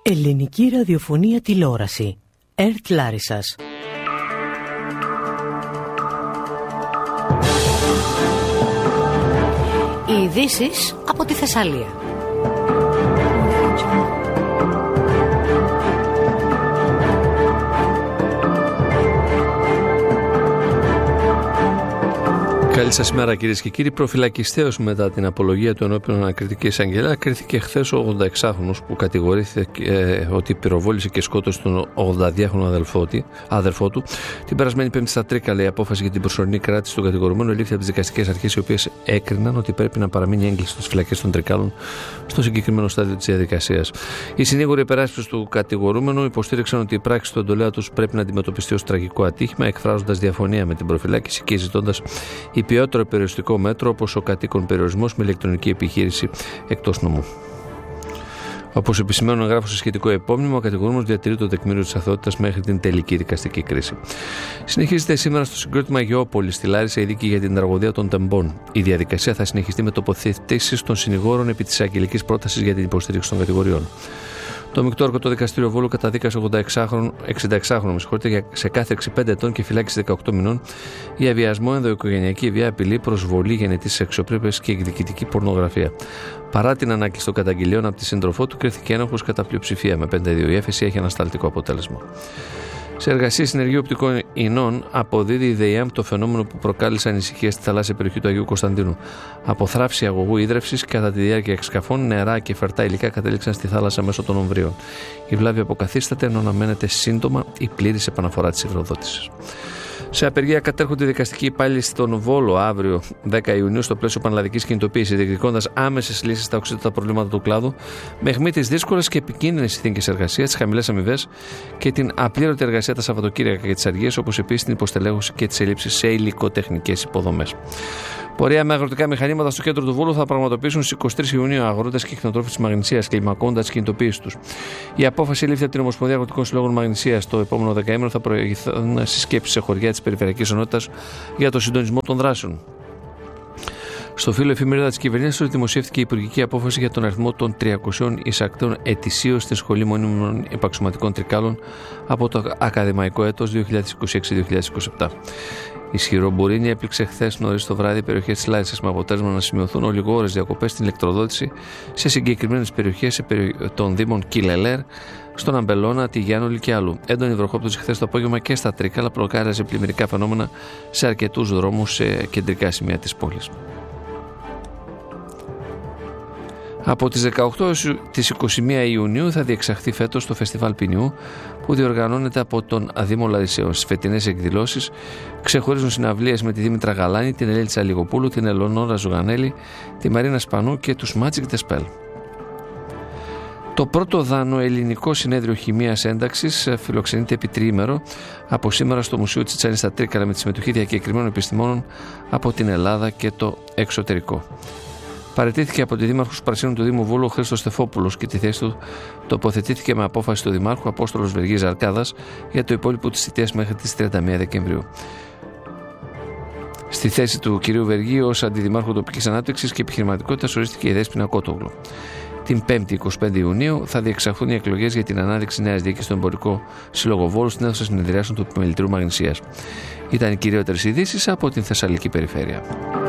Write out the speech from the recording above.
Ελληνική ραδιοφωνία τηλεόραση. ΕΡΤ Λάρισσας. Οι ειδήσεις από τη Θεσσαλία. Καλή σας μέρα κυρίες και κύριοι. Προφυλακιστέως μετά την απολογία του ενώπιον ανακριτική εισαγγελέα, κρίθηκε χθες ο 86χρονος που κατηγορήθηκε ότι πυροβόλησε και σκότωσε τον 82χρονο αδερφό του. Την περασμένη Πέμπτη στα Τρίκαλα, η απόφαση για την προσωρινή κράτηση του κατηγορουμένου ελήφθη από τις δικαστικές αρχές, οι οποίες έκριναν ότι πρέπει να παραμείνει έγκλειστος στις φυλακές των Τρικάλων στο συγκεκριμένο στάδιο της διαδικασίας. Οι συνήγοροι υπεράσπισης του κατηγορούμενου υποστήριξαν ότι η πράξη του εντολέα τους πρέπει να αντιμετωπιστεί ως τραγικό ατύχημα, εκφράζοντας διαφωνία με την προφυλάκηση και ζητώντας ποιότερο περιοριστικό μέτρο όπως ο κατοίκον περιορισμός με ηλεκτρονική επιχείρηση εκτός νομού. Όπως επισημαίνουν εγγράφω σε σχετικό επόμενο, ο κατηγορούμενος διατηρεί το τεκμήριο της αθωότητας μέχρι την τελική δικαστική κρίση. Συνεχίζεται σήμερα στο συγκρότημα Γεώπολη στη Λάρισα η δίκη για την τραγωδία των Τεμπών. Η διαδικασία θα συνεχιστεί με τοποθετήσεις των συνηγόρων επί της αγγελικής πρότασης για την υποστήριξη των κατηγοριών. Το μεικτό όργανο δικαστήριο Βόλου καταδίκασε 66χρονο σε κάθριξη 5 ετών και φυλάκιση 18 μηνών για βιασμό, ενδοοικογενειακή βία, απειλή, προσβολή γενετής αξιοπρέπειας και εκδικητική πορνογραφία. Παρά την ανάκληση των καταγγελιών από τη σύντροφό του, κρίθηκε ένοχος κατά πλειοψηφία με 5-2. Η έφεση έχει ανασταλτικό αποτέλεσμα. Σε εργασίες συνεργείου οπτικών ινών αποδίδει η ΔΕΙΑΜ το φαινόμενο που προκάλεσε ανησυχία στη θαλάσσια περιοχή του Αγίου Κωνσταντίνου. Από θράψη αγωγού ίδρευσης κατά τη διάρκεια εξκαφών, νερά και φερτά υλικά κατέληξαν στη θάλασσα μέσω των Ομβρίων. Η βλάβη αποκαθίσταται ενώ αναμένεται σύντομα η πλήρης επαναφορά της υδροδότησης. Σε απεργία κατέρχονται δικαστικοί υπάλληλοι στον Βόλο αύριο 10 Ιουνίου στο πλαίσιο πανελλαδικής κινητοποίησης, διεκδικώντας άμεσες λύσεις στα οξύτατα προβλήματα του κλάδου, με αιχμή τις δύσκολες και επικίνδυνες συνθήκες εργασίας, τις χαμηλές αμοιβές και την απλήρωτη εργασία τα Σαββατοκύριακα και τις αργίες, όπως επίσης την υποστελέχωση και τις ελλείψεις σε υλικοτεχνικές υποδομές. Πορεία με αγροτικά μηχανήματα στο κέντρο του Βόλου θα πραγματοποιήσουν στις 23 Ιουνίου αγρότες και κτηνοτρόφοι της Μαγνησίας, κλιμακώντας τις κινητοποίησεις τους. Η απόφαση λήφθη από την Ομοσπονδία Αγροτικών Συλλόγων Μαγνησίας. Το επόμενο δεκαήμερο θα προηγηθούν συσκέψεις σε χωριά της Περιφερειακής Ενότητας για το συντονισμό των δράσεων. Στο φύλλο εφημερίδα της κυβερνήσεως δημοσιεύτηκε η υπουργική απόφαση για τον αριθμό των 300 εισακτέων ετησίως στην Σχολή Μονίμων Υπαξιωματικών Τρικάλων από το ακαδημαϊκό έτος 2026-2027. Ισχυρό μπουρίνι έπληξε χθες νωρίς το βράδυ περιοχές της Λάρισσας, με αποτέλεσμα να σημειωθούν ολιγόρες διακοπές στην ηλεκτροδότηση σε συγκεκριμένες περιοχές των Δήμων Κιλελέρ, στον Αμπελώνα, τη Γιάννολη και αλλού. Έντονη βροχόπτωση χθες το απόγευμα και στα Τρίκαλα προκάλεσε πλημμυρικά φαινόμενα σε αρκετούς δρόμους σε κεντρικά σημεία της πόλης. Από τις 18 έως τις 21 Ιουνίου θα διεξαχθεί φέτος το Φεστιβάλ Ποινιού, που διοργανώνεται από τον Δήμο Λαρισαίων. Στις φετινές εκδηλώσεις ξεχωρίζουν συναυλίες με τη Δήμητρα Γαλάνη, την Ελένη Τσαλιγοπούλου, την Ελεονόρα Ζουγανέλη, τη Μαρίνα Σπανού και τους Magic the Spell. Το πρώτο δανοελληνικό συνέδριο χημείας ένταξης φιλοξενείται επί τριήμερο από σήμερα στο Μουσείο Τσιτσάνη στα Τρίκαλα, με τη συμμετοχή διακεκριμένων επιστημόνων από την Ελλάδα και το εξωτερικό. Παραιτήθηκε από τη Δήμαρχος Πρασίνων του Δήμου Βόλου ο Χρήστος Στεφόπουλος και τη θέση του τοποθετήθηκε με απόφαση του Δημάρχου Απόστολος Βεργής Αρκάδας για το υπόλοιπο της θητείας μέχρι τις 31 Δεκεμβρίου. Στη θέση του κυρίου Βεργή ως Αντιδημάρχου Τοπικής Ανάπτυξης και Επιχειρηματικότητας ορίστηκε η Δέσποινα Κότογλου. Την 5η 25 Ιουνίου θα διεξαχθούν οι εκλογές για την ανάδειξη νέας διοίκησης στο Εμπορικό Σύλλογο Βόλου στην αίθουσα συνεδριάσεων του Επιμελητηρίου Μαγνησίας. Ήταν οι κυριότερες ειδήσεις από την Θεσσαλική Περιφέρεια.